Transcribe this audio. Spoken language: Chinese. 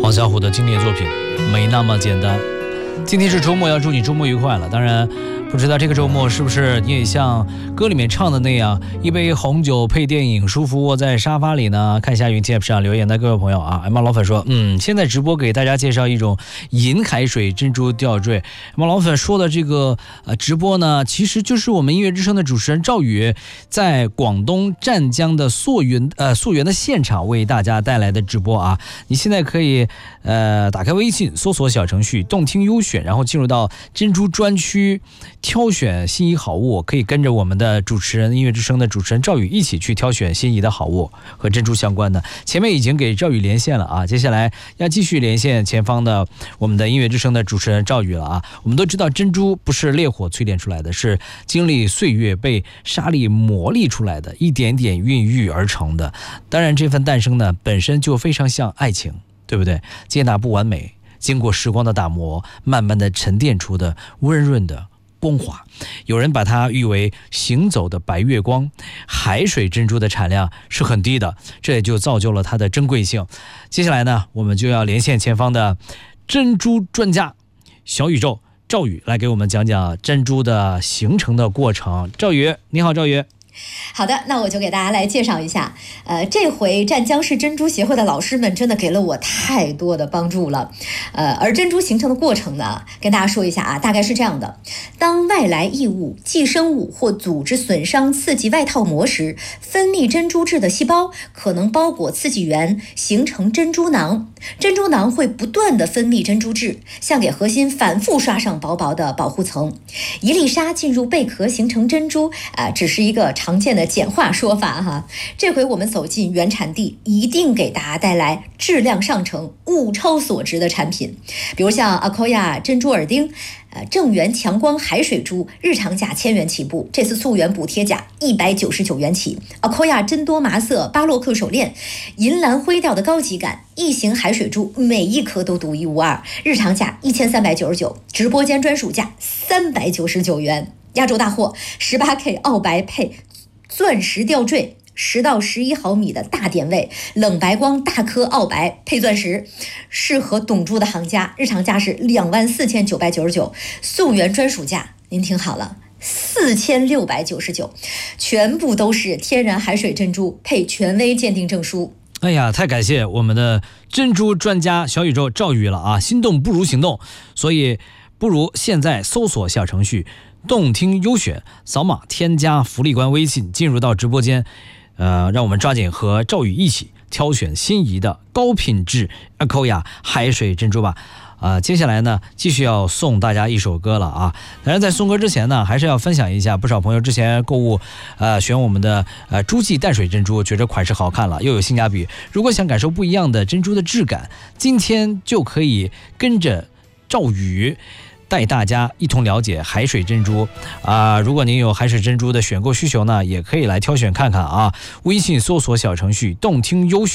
王小虎的经典作品《没那么简单》。今天是周末，要祝你周末愉快了。当然，不知道这个周末是不是你也像歌里面唱的那样，一杯红酒配电影，舒服窝在沙发里呢？看一下云 TF 上留言的各位朋友啊，艾玛老粉说，现在直播给大家介绍一种银海水珍珠吊坠。艾玛老粉说的这个直播呢，其实就是我们音乐之声的主持人赵宇在广东湛江的溯源的现场为大家带来的直播啊。你现在可以打开微信搜索小程序动听优选，然后进入到珍珠专区，挑选心仪好物，可以跟着我们的主持人音乐之声的主持人赵宇一起去挑选心仪的好物和珍珠相关的。前面已经给赵宇连线了啊，接下来要继续连线前方的我们的音乐之声的主持人赵宇了啊。我们都知道珍珠不是烈火淬炼出来的，是经历岁月被沙粒磨砺出来的，一点点孕育而成的。当然这份诞生呢本身就非常像爱情，对不对？接纳不完美，经过时光的打磨，慢慢的沉淀出的温润的光滑。有人把它誉为行走的白月光。海水珍珠的产量是很低的，这也就造就了它的珍贵性。接下来呢，我们就要连线前方的珍珠专家小宇宙赵宇，来给我们讲讲珍珠的形成的过程。赵宇，你好，赵宇。 好的，那我就给大家来介绍一下。这回湛江市珍珠协会的老师们真的给了我太多的帮助了。而珍珠形成的过程呢，跟大家说一下啊，大概是这样的：当外来异物、寄生物或组织损伤刺激外套膜时，分泌珍珠质的细胞可能包裹刺激源，形成珍珠囊。珍珠囊会不断的分泌珍珠质，像给核心反复刷上薄薄的保护层。一粒沙进入贝壳形成珍珠，只是一个常见的简化说法哈。这回我们走进原产地，一定给大家带来质量上乘、物超所值的产品。比如像 Akoya 珍珠耳钉、正源强光海水珠，日常价1000元起步，这次溯源补贴价199元起。Akoya 珍多麻色巴洛克手链，银蓝灰调的高级感，异形海水珠每一颗都独一无二，日常价1399，直播间专属价399元。亚洲大货，18K 澳白配钻石吊坠，10到11毫米的大点位，冷白光大颗澳白配钻石，适合懂珠的行家，日常价是24999，溯源专属价您听好了，4699，全部都是天然海水珍珠，配权威鉴定证书。 哎呀，太感谢我们的珍珠专家小宇宙赵宇了啊！心动不如行动，所以不如现在搜索小程序动听优选，扫码添加福利官微信，进入到直播间，让我们抓紧和赵宇一起挑选心仪的高品质 Akoya 海水珍珠吧。接下来呢，继续要送大家一首歌了啊！当然，在送歌之前呢，还是要分享一下，不少朋友之前购物，选我们的珠记淡水珍珠，觉着款式好看了，又有性价比。如果想感受不一样的珍珠的质感，今天就可以跟着赵宇带大家一同了解海水珍珠如果您有海水珍珠的选购需求呢，也可以来挑选看看啊。微信搜索小程序动听优选。